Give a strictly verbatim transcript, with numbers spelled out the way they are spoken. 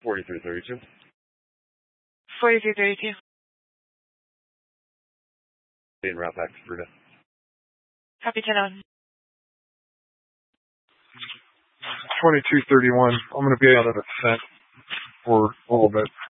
forty-three thirty-two. forty-three thirty-two. En route back to Fruta. Copy ten on. twenty-two thirty-one. I'm going to be out of descent for a little bit.